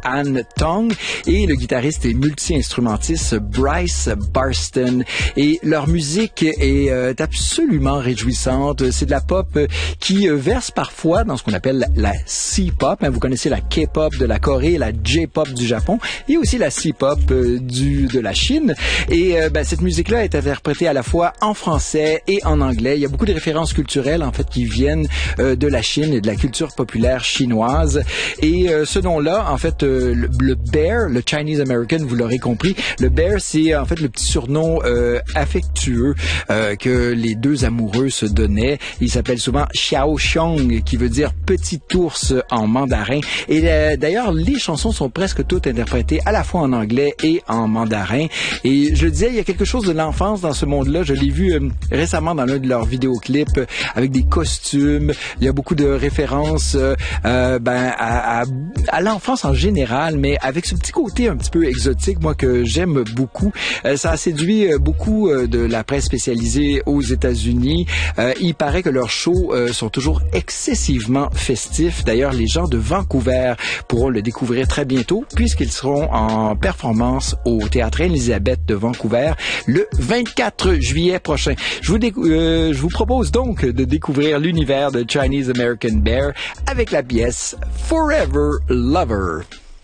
Anne Tong et le guitariste et multi-instrumentiste Bryce Barston. Et leur musique est absolument réjouissante. C'est de la pop qui verse parfois dans ce qu'on appelle la C-pop. Vous connaissez la K-pop de la Corée, la J-pop du Japon et aussi la C-pop de la Chine. Et cette musique-là est interprétée à la fois en français et en anglais. Il y a beaucoup de références culturelles en fait qui viennent de la Chine et de la culture populaire chinoise. Et ce nom-là, en fait, le Bear, le Chinese American, vous l'aurez compris, le Bear, c'est en fait le petit surnom affectueux que les deux amoureux se donnaient. Il s'appelle souvent Xiao Xiong, qui veut dire petit ours en mandarin. Et d'ailleurs, les chansons sont presque toutes interprétées à la fois en anglais et en mandarin. Et je le disais, il y a quelque chose de l'enfance dans ce monde-là. Je l'ai vu récemment dans l'un de leurs vidéoclips avec des costumes. Il y a beaucoup de références à l'enfance en général, mais avec ce petit côté un petit peu exotique, moi, que j'aime beaucoup. Ça a séduit beaucoup de la presse spécialisée aux États-Unis. Il paraît que leurs shows sont toujours excessivement festifs. D'ailleurs, les gens de Vancouver pourront le découvrir très bientôt puisqu'ils seront en performance au Théâtre Élisabeth de Vancouver le 24 juillet prochain. Je vous propose donc de découvrir l'univers de Chinese American Bear avec la pièce Forever Lover.